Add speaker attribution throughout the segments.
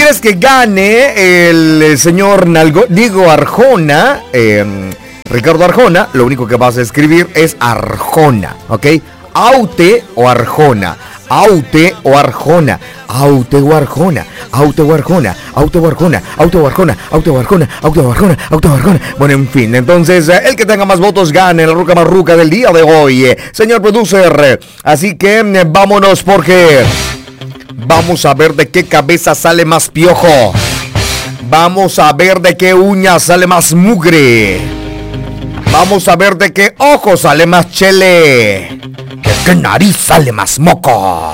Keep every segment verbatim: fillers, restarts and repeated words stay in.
Speaker 1: quieres que gane el, el señor Nalgo, digo Arjona, eh, Ricardo Arjona, lo único que vas a escribir es Arjona, ¿ok? Aute o Arjona, Aute o Arjona, Aute o Arjona, Aute o Arjona, Aute o Arjona, Aute o Arjona, Aute o Arjona, Aute o Arjona, Aute o Arjona. Bueno, en fin, entonces el que tenga más votos gane la ruca más ruca del día de hoy, eh, señor producer. Así que eh, vámonos porque vamos a ver de qué cabeza sale más piojo. Vamos a ver de qué uña sale más mugre. Vamos a ver de qué ojo sale más chele. De qué nariz sale más moco.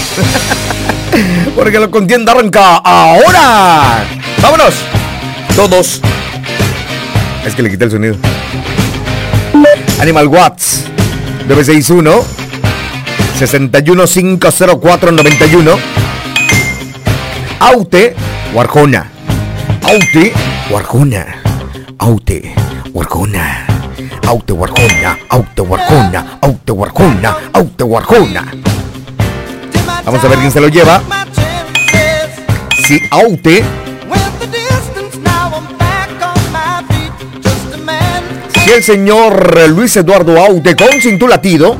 Speaker 1: Porque la contienda arranca ahora. ¡Vámonos! Todos. Es que le quité el sonido. Animal Watts nueve seis uno seis uno cinco cero cuatro nueve uno. Aute o Arjona. Aute o Arjona. Aute o Arjona. Aute o Arjona. Aute o Arjona. Aute o Arjona. Aute o Arjona. Vamos a ver quién se lo lleva. Si Aute. Si el señor Luis Eduardo Aute con Sin Tu Latido.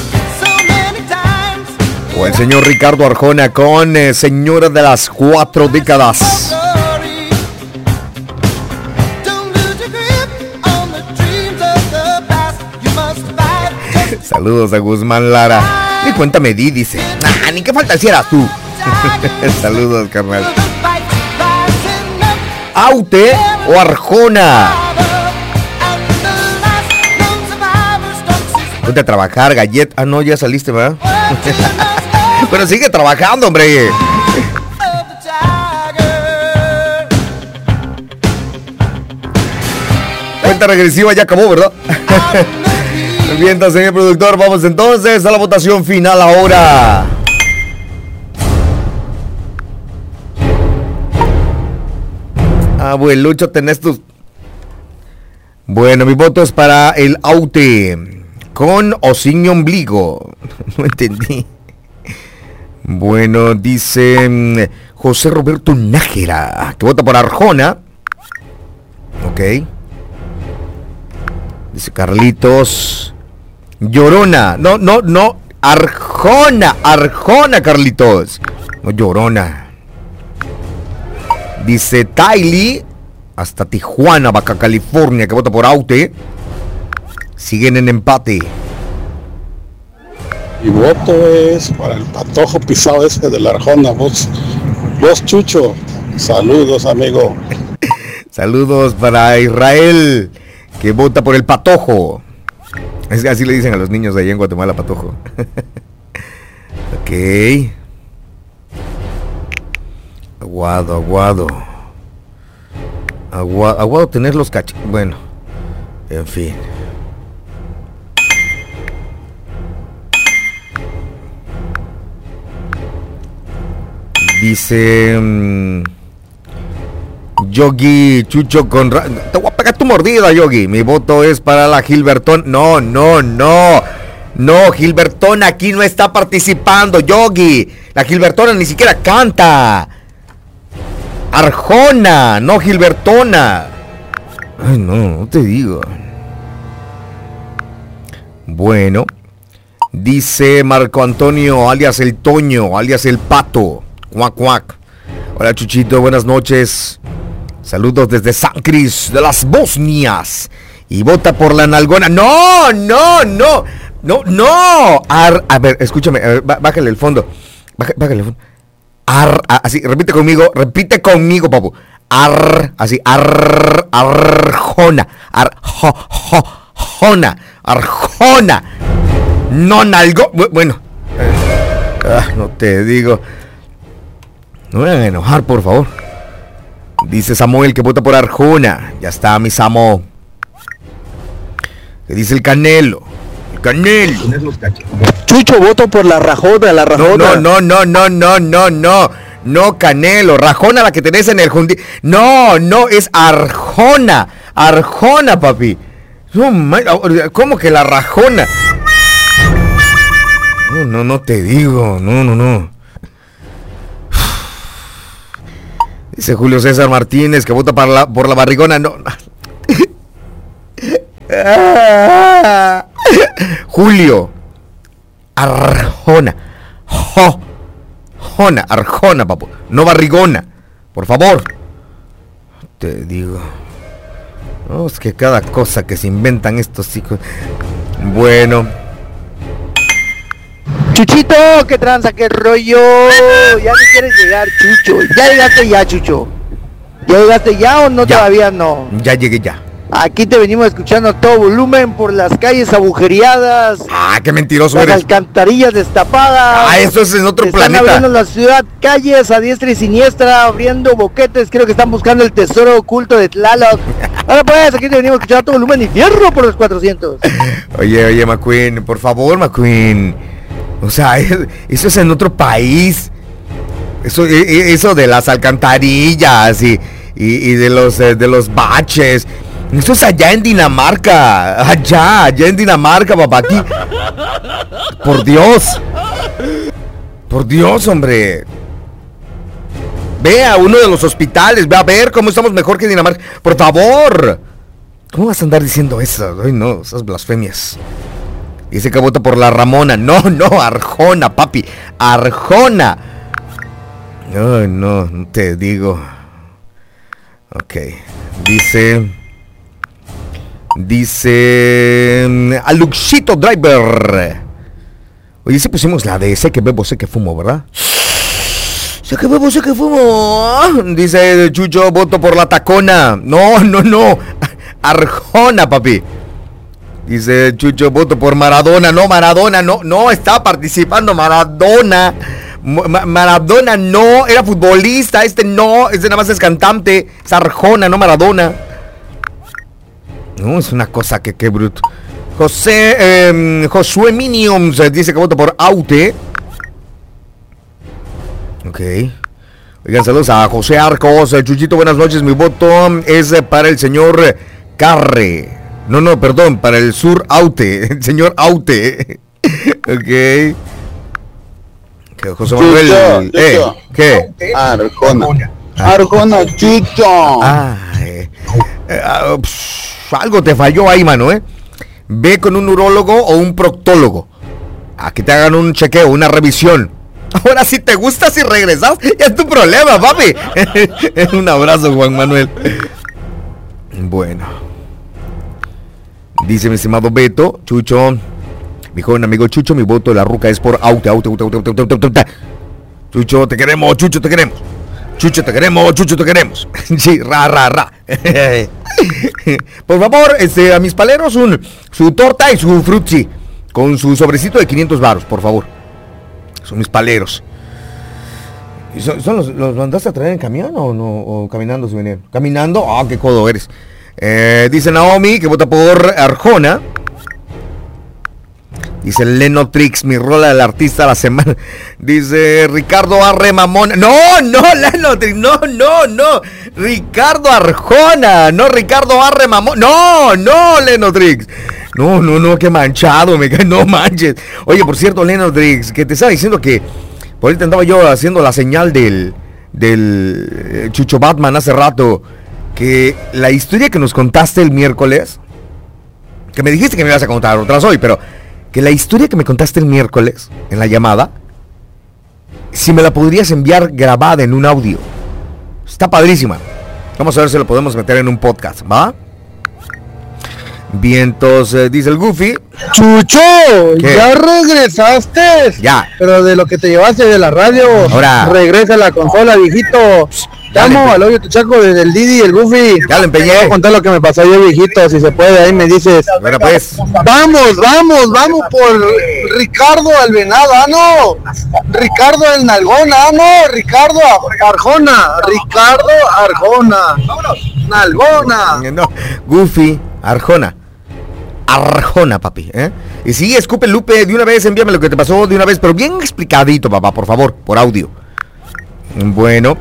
Speaker 1: O el señor Ricardo Arjona con eh, Señora de las Cuatro Décadas. Saludos a Guzmán Lara. Ni cuenta me di, dice. Nah, ni que falta si eras tú. Saludos, carnal. Aute o Arjona. Ponte a trabajar, Gallet. Ah, no, ya saliste, ¿verdad? Pero sigue trabajando, hombre. Cuenta regresiva ya acabó, ¿verdad? Bien, señor productor, vamos entonces a la votación final ahora. Abuelucho, tenés tus... Bueno, mi voto es para el Aute. Con o sin ombligo. No entendí. Bueno, dice José Roberto Nájera, que vota por Arjona. Ok. Dice Carlitos Llorona. No, no, no. Arjona. Arjona, Carlitos. No, Llorona. Dice Tylee hasta Tijuana, Baja California, que vota por Aute. Siguen en empate.
Speaker 2: Mi voto es para el patojo pisado ese de la Arjona. Vos, vos Chucho. Saludos, amigo.
Speaker 1: Saludos para Israel, que vota por el patojo. Es que así le dicen a los niños de allá en Guatemala, patojo. Ok. Aguado, aguado. Aguado, aguado tener los cach... Bueno, en fin. Dice... Um, Yogi Chucho con... Ra- Te voy a pegar tu mordida, Yogi. Mi voto es para la Gilbertón. No, no, no. No, Gilbertón aquí no está participando, Yogi. La Gilbertona ni siquiera canta. Arjona, no Gilbertona. Ay, no, no te digo. Bueno. Dice Marco Antonio, alias el Toño, alias el Pato. Cuac, cuac. Hola, Chuchito, buenas noches. Saludos desde San Cris de las Bosnias. Y vota por la nalgona. No, no, no. No, no. Ar, a ver, escúchame. A ver, bájale el fondo. Bájale, bájale el fondo. Ar, así, repite conmigo. Repite conmigo, papu. Ar, así. Ar, Arjona. Ar, jo, jo, jona. Arjona. No nalgo. Bueno. Ah, no te digo. No me vayan a enojar, por favor. Dice Samuel que vota por Arjona. Ya está, mi Samo. ¿Qué dice el Canelo? El Canelo.
Speaker 3: Chucho, voto por la Rajona, la Rajona.
Speaker 1: No, no, no, no, no, no, no. No, Canelo. Rajona la que tenés en el jundi. No, no, es Arjona. Arjona, papi. ¿Cómo que la Rajona? No, no, no te digo. No, no, no. Dice Julio César Martínez que vota para la, por la barrigona. No. Julio Arjona. Jo. Jona, Arjona, papu. No barrigona. Por favor. Te digo. No, es que cada cosa que se inventan estos hijos. Bueno.
Speaker 3: Chuchito, qué tranza, qué rollo. Ya no quieres llegar, Chucho. Ya llegaste ya, Chucho. ¿Ya llegaste ya o no?
Speaker 1: Ya.
Speaker 3: Todavía no.
Speaker 1: Ya llegué ya.
Speaker 3: Aquí te venimos escuchando a todo volumen por las calles agujereadas.
Speaker 1: Ah, qué mentiroso
Speaker 3: Las
Speaker 1: eres.
Speaker 3: alcantarillas destapadas.
Speaker 1: Ah, eso es en otro
Speaker 3: Están
Speaker 1: planeta.
Speaker 3: abriendo la ciudad, calles a diestra y siniestra, abriendo boquetes. Creo que están buscando el tesoro oculto de Tlaloc. Ahora pues, aquí te venimos escuchando a todo volumen y fierro por los cuatrocientos.
Speaker 1: Oye, oye, McQueen, por favor, McQueen. O sea, eso es en otro país. Eso, eso de las alcantarillas y, y, y de los de los baches. Eso es allá en Dinamarca. Allá, allá en Dinamarca, papá. Aquí. Por Dios. Por Dios, hombre. Ve a uno de los hospitales. Ve a ver cómo estamos mejor que Dinamarca. Por favor. ¿Cómo vas a andar diciendo eso? Ay, no, esas blasfemias. Dice que vota por la Ramona. No, no, Arjona, papi. Arjona. Ay, no, no te digo. Ok. Dice... Dice... Aluxito Driver. Oye, si pusimos la de sé que bebo, sé que fumo, ¿verdad? Sé que bebo, sé que fumo. Dice Chucho, voto por la Tacona. No, no, no. Arjona, papi. Dice Chucho, voto por Maradona. No, Maradona, no, no, está participando Maradona. Ma- Maradona no, era futbolista. Este no, este nada más es cantante. Es Arjona, no Maradona. No, es una cosa que qué bruto. José, eh, Josué Minions dice que vota por Aute. Ok. Oigan, saludos a José Arcos. Chuchito, buenas noches. Mi voto es para el señor Carre. No, no, perdón, para el sur Aute. El señor Aute. Ok. Que José Manuel.
Speaker 2: Chucho,
Speaker 1: Eh,
Speaker 2: Chucho.
Speaker 1: ¿qué?
Speaker 2: Arjona. Arjona, Chucho.
Speaker 1: Ah, eh, eh, ah, pss, algo te falló ahí, mano, ¿eh? Ve con un urólogo o un proctólogo a que te hagan un chequeo, una revisión. Ahora, si te gusta, si regresas, ya es tu problema, papi. Un abrazo, Juan Manuel. Bueno. Dice mi estimado Beto, Chucho, mi joven amigo Chucho, mi voto de la ruca es por Aute, Aute, Aute, Aute, Aute, Aute, Aute, Aute. Chucho, te queremos, Chucho, te queremos. Chucho, te queremos, Chucho, te queremos. Sí, ra, ra, ra. Por favor, este, a mis paleros, un, su torta y su frutzi. Con su sobrecito de quinientos varos, por favor. Son mis paleros. ¿Y son, son los, los mandaste a traer en camión o no? ¿O caminando se venían? ¿Caminando? Ah, qué codo eres. Eh, dice Naomi que vota por Arjona. Dice Leno Trix, mi rola del artista de la semana. Dice Ricardo Arre Mamón. No, no, Leno Trix, no, no, no. Ricardo Arjona, no Ricardo Arre Mamón. No, no, Leno Trix. No, no, no, qué manchado, me cae, no manches. Oye, por cierto, Leno Trix, que te estaba diciendo que por ahorita andaba yo haciendo la señal del, del eh, Chucho Batman hace rato. Que la historia que nos contaste el miércoles, que me dijiste que me ibas a contar otras hoy, pero que la historia que me contaste el miércoles en la llamada, si me la podrías enviar grabada en un audio. Está padrísima. Vamos a ver si lo podemos meter en un podcast, ¿va? Vientos, eh, dice el Goofy.
Speaker 3: Chucho,
Speaker 1: ¿Qué?
Speaker 3: ya regresaste.
Speaker 1: Ya.
Speaker 3: Pero de lo que te llevaste de la radio,
Speaker 1: Ahora.
Speaker 3: regresa a la consola, viejito. Te
Speaker 1: Dale,
Speaker 3: amo,
Speaker 1: pe-
Speaker 3: al hoyo tu chaco desde el Didi y el Goofy.
Speaker 1: Ya le empeñé.
Speaker 3: Te voy a contar lo que me pasó yo, viejito, si se puede, ahí me dices.
Speaker 1: Bueno, pues.
Speaker 3: Vamos, vamos, vamos por Ricardo el Venado, ah no, Ricardo el Nalgón, ah no, Ricardo Arjona, Ricardo Arjona, Nalgona.
Speaker 1: No, Goofy, Arjona. Arjona, papi, ¿eh? Y sí, escupe Lupe, de una vez, envíame lo que te pasó de una vez, pero bien explicadito, papá, por favor, por audio. Bueno.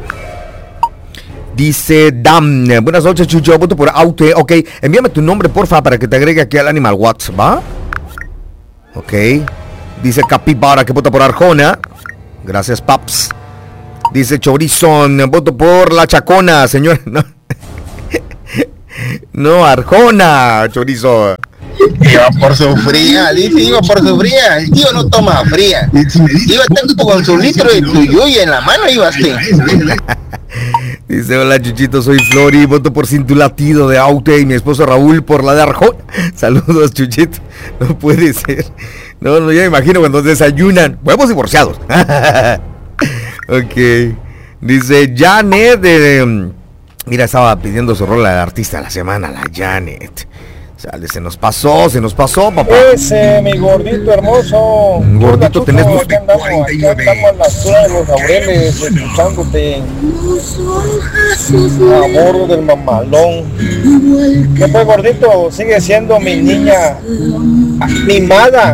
Speaker 1: Dice Dam, buenas noches, Chucho, voto por Aute. Ok, envíame tu nombre, porfa, para que te agregue aquí al Animal WhatsApp, ¿va? Ok. Dice Capibara que vota por Arjona. Gracias, paps. Dice Chorizón, voto por la Chacona, señor. No, no Arjona, Chorizo.
Speaker 4: Iba por su fría, dice, iba por su fría. El tío no toma fría. Iba tanto con su litro de tuyo y en la mano ibas tú.
Speaker 1: Dice, hola Chuchito, soy Flori, voto por Sin Tu Latido de Aute y mi esposo Raúl por la de Arjona. Saludos, Chuchito. No puede ser. No, no, ya me imagino cuando desayunan. Huevos divorciados. Ok. Dice Janet de... Mira, estaba pidiendo su rola de artista de la semana, la Janet. Sale, se nos pasó, se nos pasó, papá.
Speaker 5: Ese, mi gordito hermoso.
Speaker 1: Gordito, tenés
Speaker 5: mucho. Aquí andamos, aquí andamos en la ciudad de Los Laureles, escuchándote a bordo del mamalón. ¿Qué fue, gordito? Sigue siendo mi niña mimada.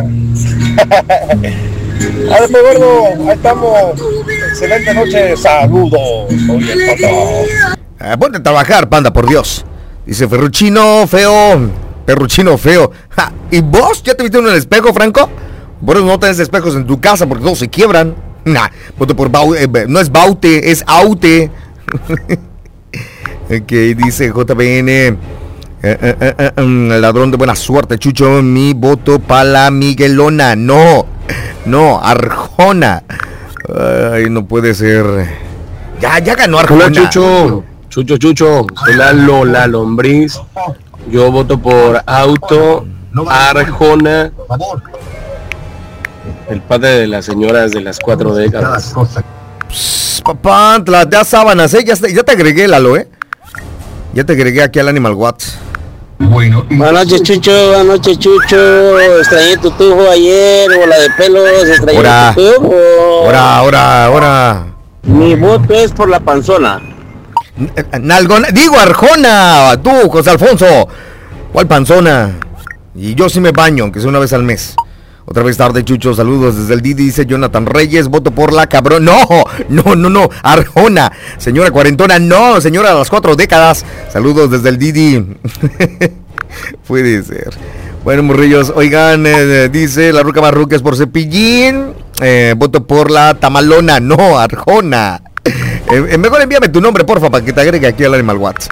Speaker 5: A ver, gordo, ahí estamos. Excelente noche, saludos. Soy el Panda.
Speaker 1: Eh, ponte a trabajar, Panda, por Dios. Dice Ferruchino feo. Perruchino feo. Ja, ¿y vos ya te viste en el espejo, Franco? Por eso no tenés espejos en tu casa, porque todos se quiebran. Nah, voto por Bau, eh, no es Baute, es Aute. Ok, dice J B N. Eh, eh, eh, eh, eh, ladrón de buena suerte, Chucho. Mi voto para la Miguelona. No, no, Arjona. Ay, no puede ser. Ya, ya ganó Arjona.
Speaker 6: Hola, Chucho. Chucho, Chucho. Soy Lalo, la lombriz. Yo voto por Auto, Arjona, el padre de las señoras de las cuatro décadas.
Speaker 1: Psst, papá, te las da sábanas, ¿eh? Ya, ya te agregué, Lalo, ¿eh? Ya te agregué aquí al Animal Watts.
Speaker 7: Bueno, buenas noches, Chucho, buenas noches, Chucho. Extrañé tu tufo ayer, bola de pelos, extrañé
Speaker 1: Ora,
Speaker 7: tu tufo.
Speaker 1: Ahora, ahora, ahora.
Speaker 7: Mi voto es por la panzona.
Speaker 1: Nalgona, digo Arjona, tú, José Alfonso. ¿Cuál panzona? Y yo sí me baño, aunque sea una vez al mes. Otra vez tarde, Chucho, saludos desde el Didi, dice Jonathan Reyes, voto por la cabrón. No, no, no, no, Arjona, señora cuarentona, no, señora de las cuatro décadas. Saludos desde el Didi. Puede ser. Bueno, morrillos, oigan, eh, dice la Ruca Barruca es por Cepillín. Eh, voto por la Tamalona, no, Arjona. Eh, mejor envíame tu nombre, porfa, para que te agregue aquí al Animal Watts.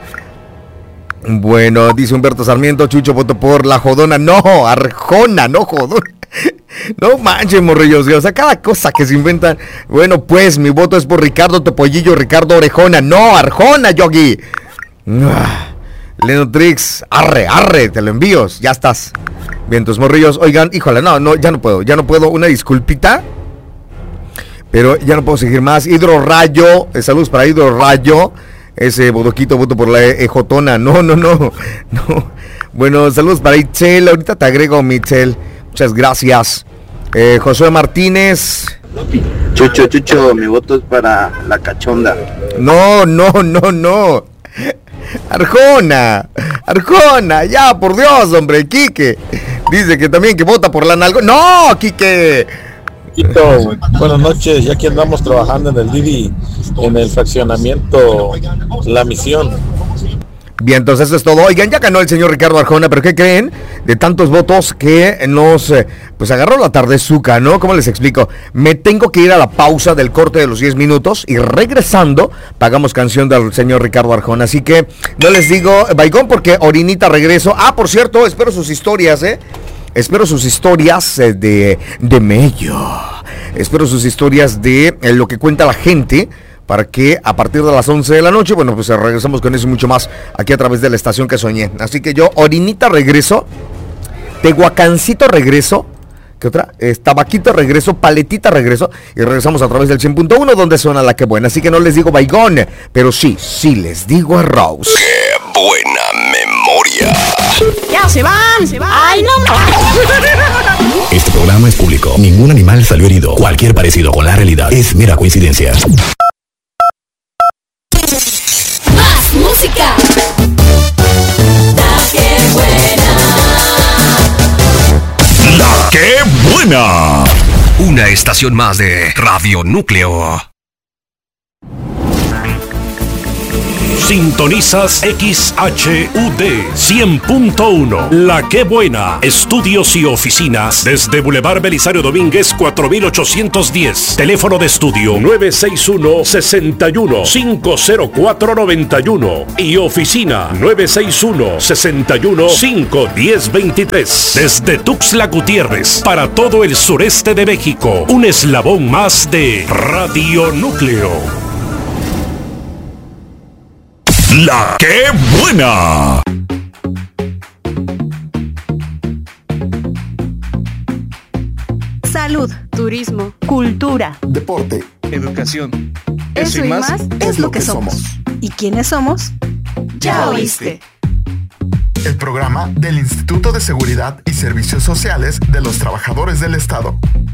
Speaker 1: Bueno, dice Humberto Sarmiento, Chucho, voto por la Jodona. No, Arjona, no Jodona. No manches, morrillos, o sea, cada cosa que se inventan. Bueno, pues, mi voto es por Ricardo Topollillo, Ricardo Orejona. No, Arjona, Yogi. Ah, Lenotrix, arre, arre, te lo envío, ya estás. Bien, tus morrillos, oigan, híjole, no, no, ya no puedo, ya no puedo, una disculpita. Pero ya no puedo seguir más. Hidro Rayo, eh, saludos para Hidro Rayo. Ese bodoquito, voto por la Ejotona. No, no, no, no. Bueno, saludos para Itzel. Ahorita te agrego, Mitzel. Muchas gracias. Eh, Josué Martínez.
Speaker 8: Chucho, Chucho, mi voto es para la Cachonda.
Speaker 1: No, no, no, no. Arjona, Arjona, ya, por Dios, hombre. Quique dice que también que vota por la Nalgo. No, Quique.
Speaker 5: Buenas noches, ya que andamos trabajando en el Didi, en el fraccionamiento La Misión.
Speaker 1: Bien, entonces eso es todo. Oigan, ya ganó el señor Ricardo Arjona, pero ¿qué creen? De tantos votos que nos, pues agarró la tardezuca, ¿no? ¿Cómo les explico? Me tengo que ir a la pausa del corte de los diez minutos y regresando pagamos canción del señor Ricardo Arjona. Así que no les digo baigón porque orinita regreso. Ah, por cierto, espero sus historias, ¿eh? Espero sus historias eh, de, de Mello. Espero sus historias de eh, lo que cuenta la gente, para que a partir de las once de la noche, bueno, pues regresamos con eso y mucho más aquí a través de la estación que soñé. Así que yo, orinita regreso, Tehuacancito regreso, ¿qué otra? Eh, tabaquito regreso, paletita regreso, y regresamos a través del cien punto uno donde suena la que buena. Así que no les digo baigón, pero sí, sí les digo a Rose.
Speaker 9: ¡Qué buena memoria!
Speaker 10: ¡Ya se van! ¡Se van! ¡Ay, no más!
Speaker 9: Este programa es público. Ningún animal salió herido. Cualquier parecido con la realidad es mera coincidencia.
Speaker 10: ¡Más música! ¡La que buena!
Speaker 9: ¡La que buena! Una estación más de Radio Núcleo.
Speaker 11: Sintonizas X H U D cien punto uno. La Qué Buena. Estudios y oficinas desde Boulevard Belisario Domínguez cuatro mil ochocientos diez. Teléfono de estudio nueve seis uno, seis uno, cinco cero cuatro nueve uno y oficina nueve seis uno, seis uno, cinco uno cero dos tres. Desde Tuxtla Gutiérrez para todo el sureste de México. Un eslabón más de Radio Núcleo.
Speaker 12: La Qué Buena.
Speaker 13: Salud, turismo, cultura,
Speaker 14: deporte, educación.
Speaker 13: Eso, Eso y más, más es lo que somos. somos. ¿Y quiénes somos? Ya oíste.
Speaker 14: El programa del Instituto de Seguridad y Servicios Sociales de los Trabajadores del Estado.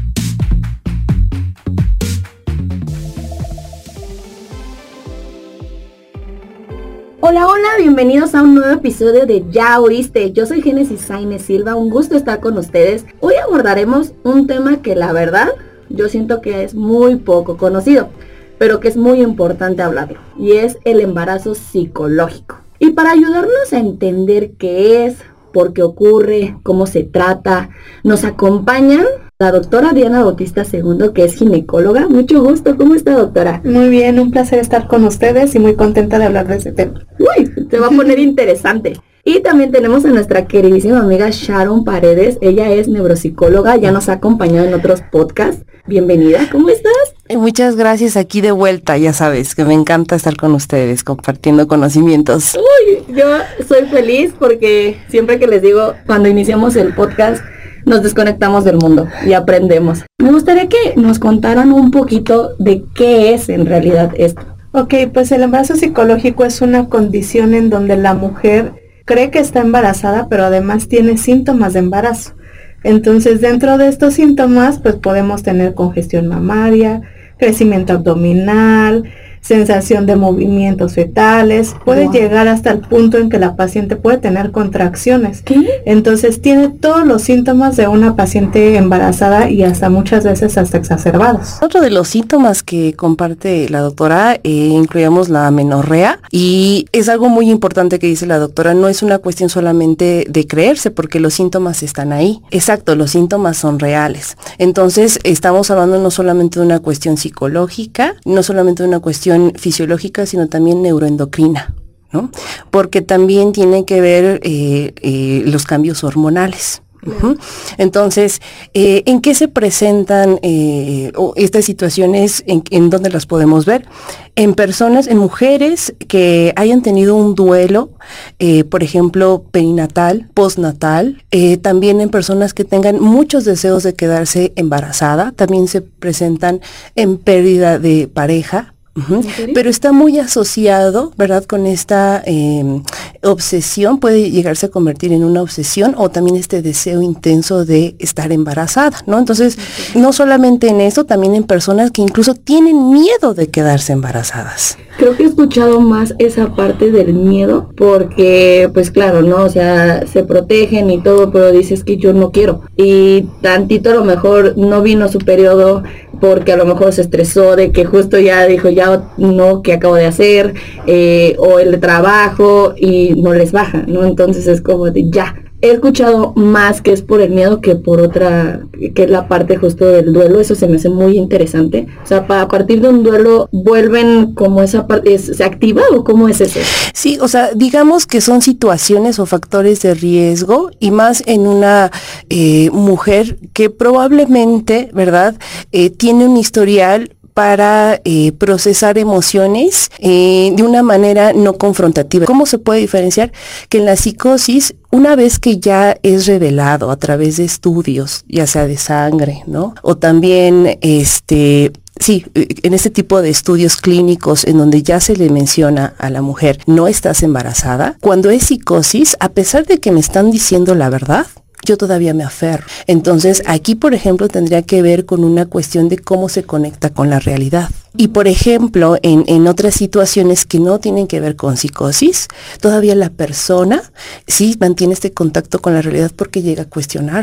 Speaker 15: Hola, hola, bienvenidos a un nuevo episodio de Ya Oíste. Yo soy Génesis Sainz Silva, un gusto estar con ustedes. Hoy abordaremos un tema que la verdad yo siento que es muy poco conocido, pero que es muy importante hablarlo, y es el embarazo psicológico. Y para ayudarnos a entender qué es, por qué ocurre, cómo se trata, nos acompañan la doctora Diana Bautista Segundo, que es ginecóloga. Mucho gusto, ¿cómo está, doctora?
Speaker 16: Muy bien, un placer estar con ustedes y muy contenta de hablar de ese tema.
Speaker 15: Uy, se va a poner interesante. Y también tenemos a nuestra queridísima amiga Sharon Paredes. Ella es neuropsicóloga, ya nos ha acompañado en otros podcasts. Bienvenida, ¿cómo estás?
Speaker 17: Muchas gracias, aquí de vuelta, ya sabes, que me encanta estar con ustedes, compartiendo conocimientos.
Speaker 15: Uy, yo soy feliz porque siempre que les digo, cuando iniciamos el podcast, nos desconectamos del mundo y aprendemos. Me gustaría que nos contaran un poquito de qué es en realidad esto.
Speaker 16: Ok, pues el embarazo psicológico es una condición en donde la mujer cree que está embarazada, pero además tiene síntomas de embarazo. Entonces, dentro de estos síntomas, pues podemos tener congestión mamaria, crecimiento abdominal, sensación de movimientos fetales, puede wow. llegar hasta el punto en que la paciente puede tener contracciones. ¿Qué? Entonces tiene todos los síntomas de una paciente embarazada y hasta muchas veces hasta exacerbados.
Speaker 17: Otro de los síntomas que comparte la doctora, eh, incluimos la amenorrea, y es algo muy importante que dice la doctora, no es una cuestión solamente de creerse, porque los síntomas están ahí. Exacto, los síntomas son reales. Entonces estamos hablando no solamente de una cuestión psicológica, no solamente de una cuestión fisiológica, sino también neuroendocrina, ¿no? Porque también tiene que ver eh, eh, los cambios hormonales. Uh-huh. Entonces, eh, ¿en qué se presentan eh, estas situaciones? ¿En, en dónde las podemos ver? En personas, en mujeres que hayan tenido un duelo, eh, por ejemplo, perinatal, postnatal, eh, también en personas que tengan muchos deseos de quedarse embarazada, también se presentan en pérdida de pareja. Uh-huh. Pero está muy asociado, ¿verdad?, con esta eh, obsesión, puede llegarse a convertir en una obsesión, o también este deseo intenso de estar embarazada, ¿no? Entonces, okay. no solamente en eso, también en personas que incluso tienen miedo de quedarse embarazadas.
Speaker 15: Creo que he escuchado más esa parte del miedo, porque, pues claro, ¿no? O sea, se protegen y todo, pero dices que yo no quiero. Y tantito a lo mejor no vino su periodo, porque a lo mejor se estresó de que justo ya dijo, ya no, ¿qué acabo de hacer? Eh, o el trabajo, y no les baja, ¿no? Entonces es como de ya. He escuchado más que es por el miedo que por otra, que es la parte justo del duelo. Eso se me hace muy interesante. O sea, pa, a partir de un duelo, ¿vuelven como esa parte, se activa o cómo es eso?
Speaker 17: Sí, o sea, digamos que son situaciones o factores de riesgo, y más en una eh, mujer que probablemente, ¿verdad?, eh, tiene un historial para eh, procesar emociones eh, de una manera no confrontativa. ¿Cómo se puede diferenciar? Que en la psicosis, una vez que ya es revelado a través de estudios, ya sea de sangre, ¿no? O también, este, sí, en este tipo de estudios clínicos en donde ya se le menciona a la mujer, no estás embarazada, cuando es psicosis, a pesar de que me están diciendo la verdad, yo todavía me aferro. Entonces, aquí, por ejemplo, tendría que ver con una cuestión de cómo se conecta con la realidad. Y, por ejemplo, en, en otras situaciones que no tienen que ver con psicosis, todavía la persona sí mantiene este contacto con la realidad porque llega a cuestionarse.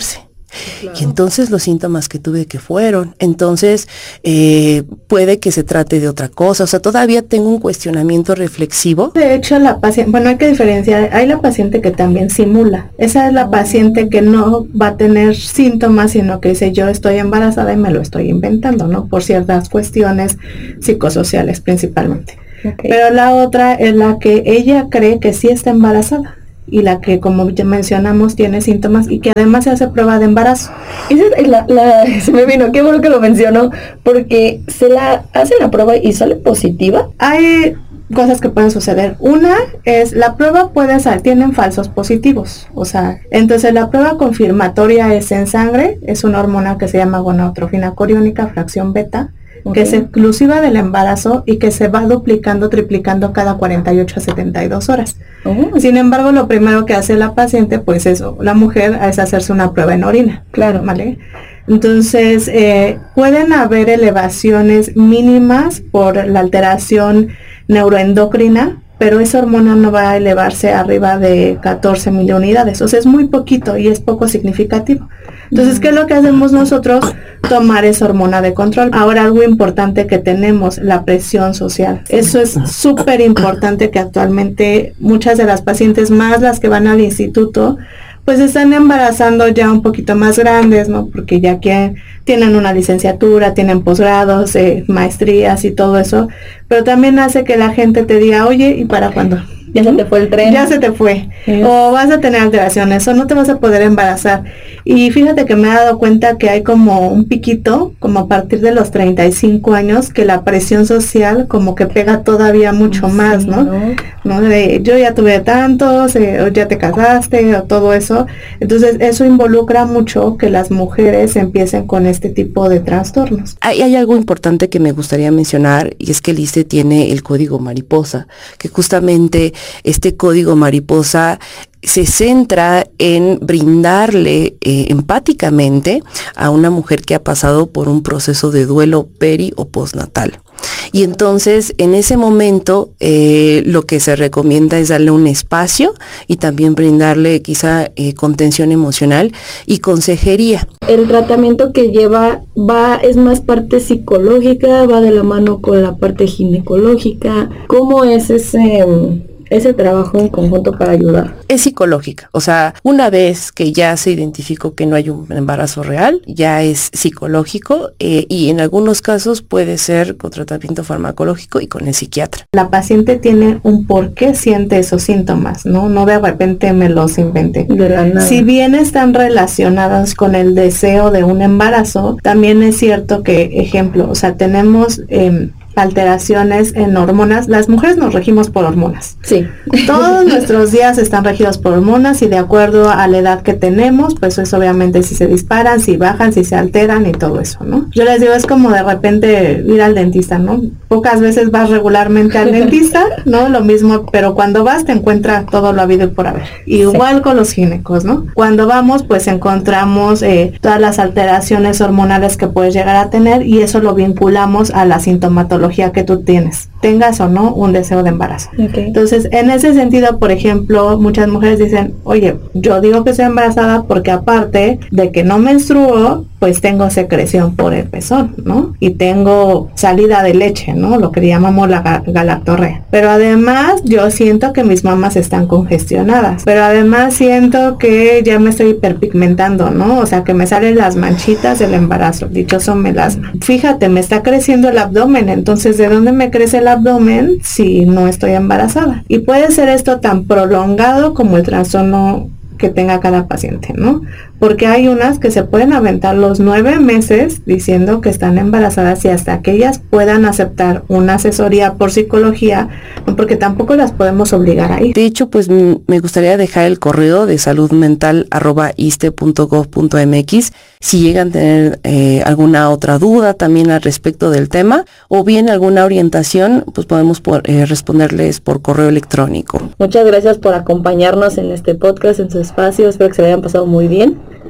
Speaker 17: Claro. Y entonces los síntomas que tuve que fueron, entonces eh, puede que se trate de otra cosa, o sea, todavía tengo un cuestionamiento reflexivo.
Speaker 16: De hecho, la paciente, bueno, hay que diferenciar, hay la paciente que también simula, esa es la paciente que no va a tener síntomas, sino que dice yo estoy embarazada y me lo estoy inventando, ¿no? Por ciertas cuestiones psicosociales principalmente. Okay. Pero la otra es la que ella cree que sí está embarazada. Y la que, como ya mencionamos, tiene síntomas y que además se hace prueba de embarazo.
Speaker 15: Esa es la, la, se me vino, qué bueno que lo mencionó, porque se la hace la prueba y sale positiva.
Speaker 16: Hay cosas que pueden suceder. Una es, la prueba puede salir, tienen falsos positivos, o sea, entonces la prueba confirmatoria es en sangre, es una hormona que se llama gonadotrofina coriónica, fracción beta, okay, que es exclusiva del embarazo y que se va duplicando, triplicando cada cuarenta y ocho a setenta y dos horas. Uh-huh. Sin embargo, lo primero que hace la paciente, pues eso, la mujer, es hacerse una prueba en orina. Claro. ¿Vale? Entonces, eh, pueden haber elevaciones mínimas por la alteración neuroendocrina, pero esa hormona no va a elevarse arriba de catorce miliunidades, o sea, es muy poquito y es poco significativo. Entonces, ¿qué es lo que hacemos nosotros? Tomar esa hormona de control. Ahora, algo importante que tenemos, la presión social. Eso es súper importante, que actualmente muchas de las pacientes, más las que van al instituto, pues están embarazando ya un poquito más grandes, ¿no? Porque ya que tienen una licenciatura, tienen posgrados, eh, maestrías y todo eso, pero también hace que la gente te diga, oye, ¿y para cuándo?
Speaker 15: Ya se te fue el tren.
Speaker 16: Ya se te fue. Sí. O vas a tener alteraciones, o no te vas a poder embarazar. Y fíjate que me he dado cuenta que hay como un piquito, como a partir de los treinta y cinco años, que la presión social como que pega todavía mucho sí, más, ¿no? ¿no? ¿no? De, yo ya tuve tantos, eh, o ya te casaste, o todo eso. Entonces, eso involucra mucho que las mujeres empiecen con este tipo de trastornos.
Speaker 17: Hay, hay algo importante que me gustaría mencionar, y es que el I S S S T E tiene el código mariposa, que justamente este código mariposa se centra en brindarle eh, empáticamente a una mujer que ha pasado por un proceso de duelo peri o postnatal. Y entonces, en ese momento, eh, lo que se recomienda es darle un espacio y también brindarle quizá eh, contención emocional y consejería.
Speaker 15: El tratamiento que lleva va, es más parte psicológica, va de la mano con la parte ginecológica. ¿Cómo es ese... ese trabajo en conjunto para ayudar?
Speaker 17: Es psicológica, o sea, una vez que ya se identificó que no hay un embarazo real, ya es psicológico eh, y en algunos casos puede ser con tratamiento farmacológico y con el psiquiatra.
Speaker 16: La paciente tiene un por qué siente esos síntomas, ¿no? No de repente me los inventé.
Speaker 15: De la nada.
Speaker 16: Si bien están relacionadas con el deseo de un embarazo, también es cierto que, ejemplo, o sea, tenemos... Eh, alteraciones en hormonas. Las mujeres nos regimos por hormonas.
Speaker 15: Sí.
Speaker 16: Todos nuestros días están regidos por hormonas y de acuerdo a la edad que tenemos, pues es obviamente si se disparan, si bajan, si se alteran y todo eso, ¿no? Yo les digo, es como de repente ir al dentista, ¿no? Pocas veces vas regularmente al dentista, ¿no? Lo mismo, pero cuando vas te encuentra todo lo habido y por haber. Igual sí. Con los ginecos, ¿no? Cuando vamos, pues encontramos eh, todas las alteraciones hormonales que puedes llegar a tener y eso lo vinculamos a la sintomatología que tú tienes, tengas o no un deseo de embarazo. Okay. Entonces, en ese sentido, por ejemplo, muchas mujeres dicen, oye, yo digo que estoy embarazada porque aparte de que no menstruo, pues tengo secreción por el pezón, ¿no? Y tengo salida de leche, ¿no? Lo que llamamos la ga- galactorrea. Pero además, yo siento que mis mamas están congestionadas. Pero además siento que ya me estoy hiperpigmentando, ¿no? O sea, que me salen las manchitas del embarazo. Dichoso melasma. Fíjate, me está creciendo el abdomen. Entonces, ¿de dónde me crece el abdomen si no estoy embarazada? Y puede ser esto tan prolongado como el trastorno que tenga cada paciente, ¿no? Porque hay unas que se pueden aventar los nueve meses diciendo que están embarazadas y hasta que ellas puedan aceptar una asesoría por psicología, ¿no? Porque tampoco las podemos obligar a ir.
Speaker 17: De hecho, pues m- me gustaría dejar el correo de saludmental arroba iste punto gov punto mx si llegan a tener eh, alguna otra duda también al respecto del tema o bien alguna orientación, pues podemos por, eh, responderles por correo electrónico.
Speaker 15: Muchas gracias por acompañarnos en este podcast, en su espacio, espero que se le hayan pasado muy bien.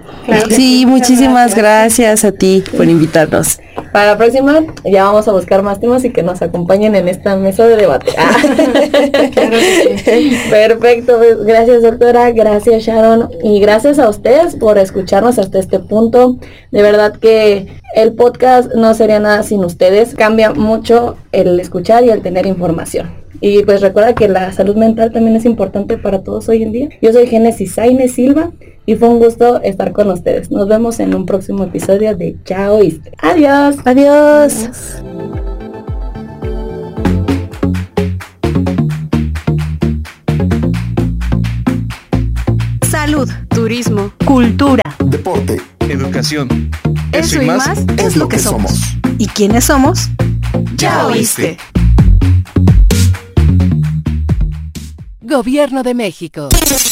Speaker 16: Claro que
Speaker 17: Sí,
Speaker 16: sí, muchas
Speaker 17: muchísimas
Speaker 16: gracias.
Speaker 17: gracias a ti por invitarnos.
Speaker 15: Para la próxima ya vamos a buscar más temas y que nos acompañen en esta mesa de debate. Ah. Perfecto, pues, gracias doctora, gracias Sharon y gracias a ustedes por escucharnos hasta este punto. De verdad que el podcast no sería nada sin ustedes. Cambia mucho el escuchar y el tener información. Y pues recuerda que la salud mental también es importante para todos hoy en día. Yo soy Génesis Sainz Silva y fue un gusto estar con ustedes. Nos vemos en un próximo episodio de Ya Oíste. Adiós.
Speaker 17: Adiós.
Speaker 13: Salud, turismo, cultura,
Speaker 14: Deporte,
Speaker 18: educación.
Speaker 13: eso y más es lo que somos. ¿Y quiénes somos? Ya oíste.
Speaker 19: Gobierno de México.